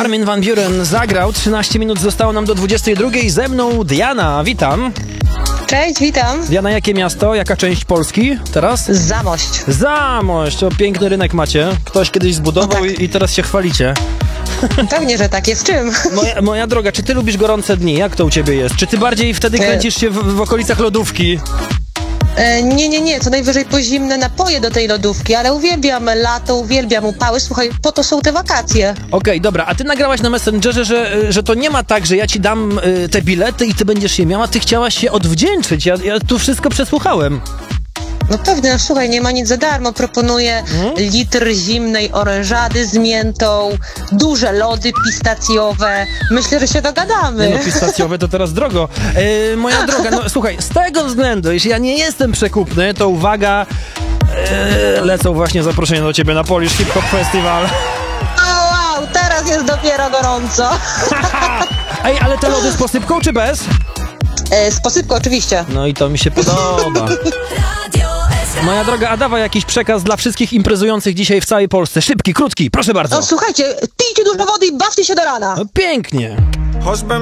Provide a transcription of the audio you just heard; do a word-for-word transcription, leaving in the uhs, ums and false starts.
Armin van Buuren zagrał, trzynaście minut zostało nam do dwudziestej drugiej. Ze mną Diana, witam. Cześć, witam. Diana, jakie miasto, jaka część Polski teraz? Zamość. Zamość, o piękny rynek macie. Ktoś kiedyś zbudował no tak. i, i teraz się chwalicie. Pewnie, że tak jest. Czym? Moja, moja droga, czy ty lubisz gorące dni? Jak to u ciebie jest? Czy ty bardziej wtedy kręcisz się w, w okolicach lodówki? E, nie, nie, nie, co najwyżej po zimne napoje do tej lodówki, ale uwielbiam lato, uwielbiam upały, słuchaj, po to są te wakacje. Okej, okay, dobra, a ty nagrałaś na Messengerze, że, że to nie ma tak, że ja ci dam y, te bilety i ty będziesz je miała, ty chciałaś się odwdzięczyć, ja, ja tu wszystko przesłuchałem. No pewnie, no, słuchaj, nie ma nic za darmo, proponuję hmm? litr zimnej orężady z miętą, duże lody pistacjowe, myślę, że się dogadamy. Nie no, pistacjowe to teraz drogo. Yy, moja droga, no słuchaj, z tego względu, jeśli ja nie jestem przekupny, to uwaga, yy, lecą właśnie zaproszenia do ciebie na Polish Hip Hop Festival. O wow, teraz jest dopiero gorąco. Ej, ale te lody z posypką czy bez? E, z posypką oczywiście. No i to mi się podoba. Moja droga, a dawaj jakiś przekaz dla wszystkich imprezujących dzisiaj w całej Polsce. Szybki, krótki, proszę bardzo. No słuchajcie, pijcie dużo wody i bawcie się do rana. No, pięknie.